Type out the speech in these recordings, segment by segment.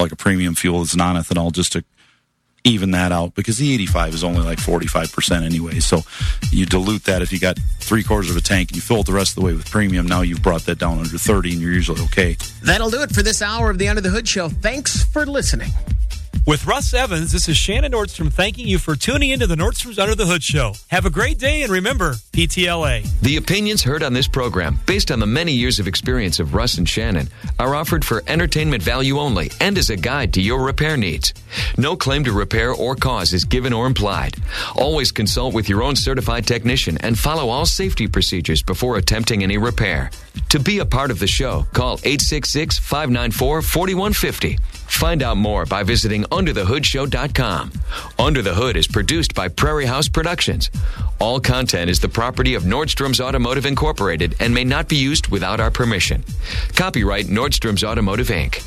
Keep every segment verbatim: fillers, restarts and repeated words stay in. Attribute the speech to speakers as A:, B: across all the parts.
A: like a premium fuel that's non-ethanol, just to even that out, because the eighty-five is only like forty-five percent anyway. So you dilute that. If you got three quarters of a tank and you fill it the rest of the way with premium, now you've brought that down under thirty and you're usually okay.
B: That'll do it for this hour of the Under the Hood Show. Thanks for listening.
C: With Russ Evans, this is Shannon Nordstrom thanking you for tuning into the Nordstrom's Under the Hood Show. Have a great day, and remember, P T L A.
D: The opinions heard on this program, based on the many years of experience of Russ and Shannon, are offered for entertainment value only and as a guide to your repair needs. No claim to repair or cause is given or implied. Always consult with your own certified technician and follow all safety procedures before attempting any repair. To be a part of the show, call eight six six, five nine four, four one five zero. Find out more by visiting under the hood show dot com. Under the Hood is produced by Prairie House Productions. All content is the property of Nordstrom's Automotive Incorporated and may not be used without our permission. Copyright Nordstrom's Automotive, Incorporated.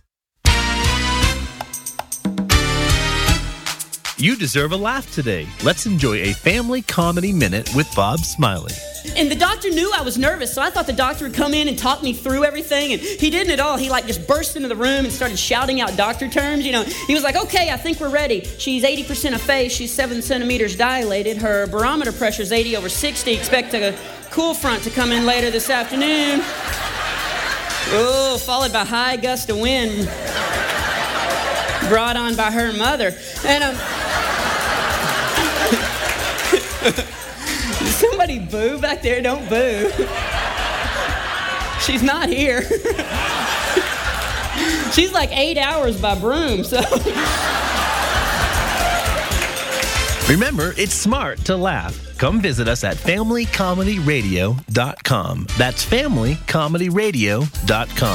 E: You deserve a laugh today. Let's enjoy a family comedy minute with Bob Smiley.
F: And the doctor knew I was nervous, so I thought the doctor would come in and talk me through everything, and he didn't at all. He, like, just burst into the room and started shouting out doctor terms, you know. He was like, okay, I think we're ready. She's eighty percent of face. She's seven centimeters dilated. Her barometer pressure is eighty over sixty. Expect a cool front to come in later this afternoon. Oh, followed by high gust of wind brought on by her mother. And, um... somebody boo back there? Don't boo. She's not here. She's like eight hours by broom, so...
E: Remember, it's smart to laugh. Come visit us at family comedy radio dot com. That's family comedy radio dot com.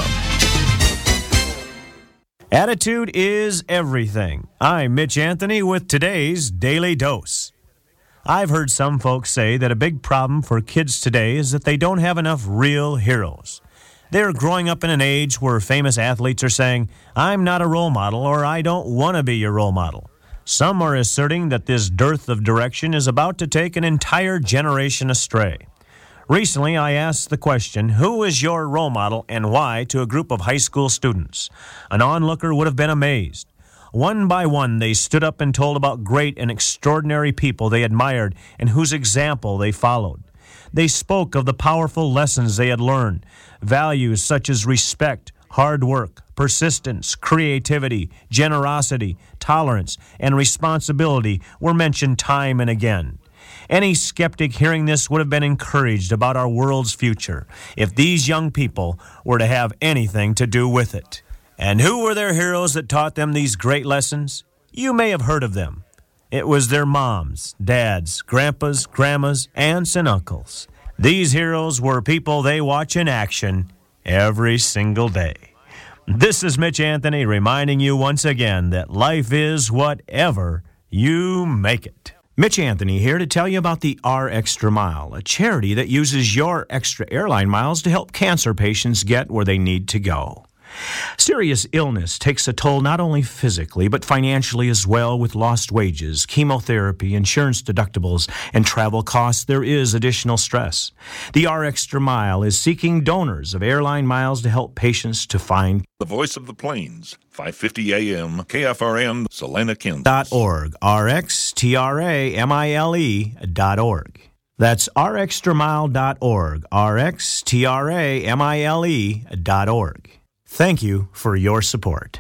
G: Attitude is everything. I'm Mitch Anthony with today's Daily Dose. I've heard some folks say that a big problem for kids today is that they don't have enough real heroes. They're growing up in an age where famous athletes are saying, I'm not a role model, or I don't want to be your role model. Some are asserting that this dearth of direction is about to take an entire generation astray. Recently, I asked the question, who is your role model and why, to a group of high school students? An onlooker would have been amazed. One by one, they stood up and told about great and extraordinary people they admired and whose example they followed. They spoke of the powerful lessons they had learned. Values such as respect, hard work, persistence, creativity, generosity, tolerance, and responsibility were mentioned time and again. Any skeptic hearing this would have been encouraged about our world's future if these young people were to have anything to do with it. And who were their heroes that taught them these great lessons? You may have heard of them. It was their moms, dads, grandpas, grandmas, aunts, and uncles. These heroes were people they watch in action every single day. This is Mitch Anthony reminding you once again that life is whatever you make it. Mitch Anthony here to tell you about the R Extra Mile, a charity that uses your extra airline miles to help cancer patients get where they need to go. Serious illness takes a toll not only physically, but financially as well. With lost wages, chemotherapy, insurance deductibles, and travel costs, there is additional stress. The R Extra Mile is seeking donors of airline miles to help patients to find
H: the Voice of the Plains, five fifty A M, K F R N, Salina, Kansas.
G: Dot org, R X T R A M I L E dot org. That's R Extra Mile dot org, R X T R A M I L E dot org. Thank you for your support.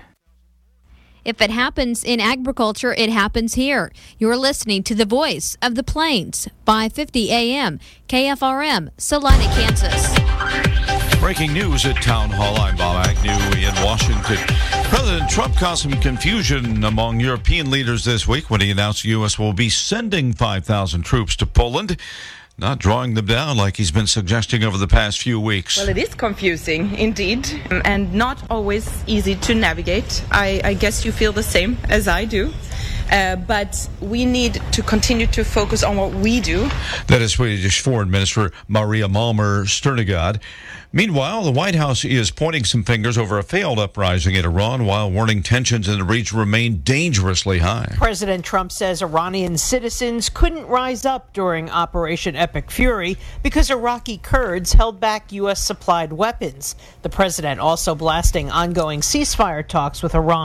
I: If it happens in agriculture, it happens here. You're listening to the Voice of the Plains, five fifty A M, K F R M, Salina, Kansas.
J: Breaking news at Town Hall. I'm Bob Agnew in Washington. President Trump caused some confusion among European leaders this week when he announced the U S will be sending five thousand troops to Poland, not drawing them down like he's been suggesting over the past few weeks.
K: Well, it is confusing, indeed, and not always easy to navigate. I, I guess you feel the same as I do. Uh, but we need to continue to focus on what we do.
J: That is Swedish Foreign Minister Maria Malmer Sternegard. Meanwhile, the White House is pointing some fingers over a failed uprising in Iran while warning tensions in the region remain dangerously high.
L: President Trump says Iranian citizens couldn't rise up during Operation Epic Fury because Iraqi Kurds held back U S supplied weapons. The president also blasting ongoing ceasefire talks with Iran.